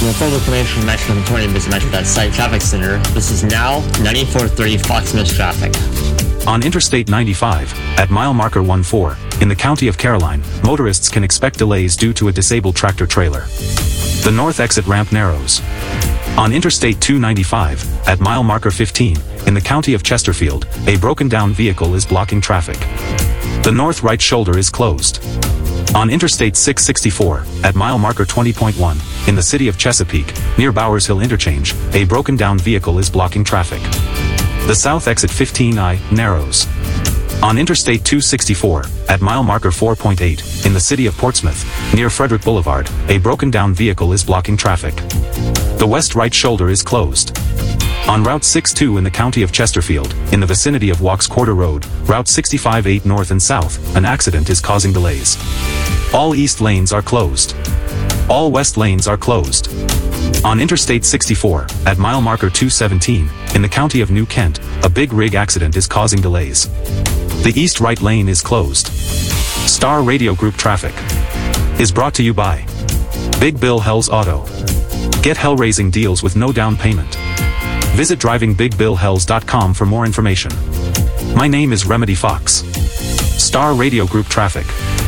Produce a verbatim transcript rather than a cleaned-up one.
For full information from Metro twenty, visit Metro dot site Traffic Center. This is now ninety-four thirty Fox Mills traffic. On Interstate ninety-five, at mile marker fourteen, in the county of Caroline, motorists can expect delays due to a disabled tractor-trailer. The north exit ramp narrows. On Interstate two ninety-five, at mile marker fifteen, in the county of Chesterfield, a broken-down vehicle is blocking traffic. The north right shoulder is closed. On Interstate six sixty-four, at mile marker twenty point one, in the city of Chesapeake, near Bowers Hill Interchange, a broken-down vehicle is blocking traffic. The south exit fifteen I narrows. On Interstate two sixty-four, at mile marker four point eight, in the city of Portsmouth, near Frederick Boulevard, a broken-down vehicle is blocking traffic. The west right shoulder is closed. On Route sixty-two in the county of Chesterfield, in the vicinity of Walks Quarter Road, Route sixty-five eight north and south, an accident is causing delays. All east lanes are closed. All west lanes are closed. On Interstate sixty-four, at mile marker two seventeen, in the county of New Kent, a big rig accident is causing delays. The east right lane is closed. Star Radio Group traffic is brought to you by Big Bill Hells Auto. Get hell-raising deals with no down payment. Visit driving big bill hells dot com for more information. My name is Remedy Fox. Star Radio Group traffic.